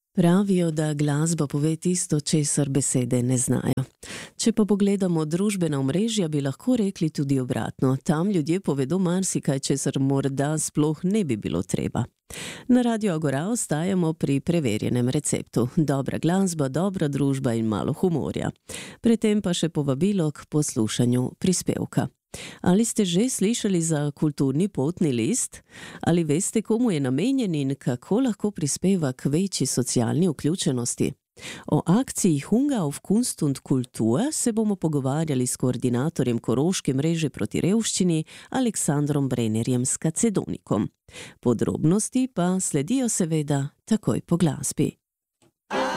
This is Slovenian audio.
Pravijo, da glasba pove tisto, česar besede ne znajo. Če pa pogledamo družbena omrežja, bi lahko rekli tudi obratno. Tam ljudje povedo marsikaj, česar morda sploh ne bi bilo treba. Na Radiu Agora ostajamo pri preverjenem receptu. Dobra glasba, dobra družba in malo humorja. Pri tem pa še povabilo k poslušanju prispevka. Ali ste že slišali za kulturni potni list? Ali veste, komu je namenjen in kako lahko prispeva k večji socialni vključenosti? O akciji Hunger auf Kunst und Kultur se bomo pogovarjali s koordinatorjem Koroške mreže proti revščini Aleksandrom Brenerjem Skacedonikom. Podrobnosti pa sledijo seveda takoj po glasbi.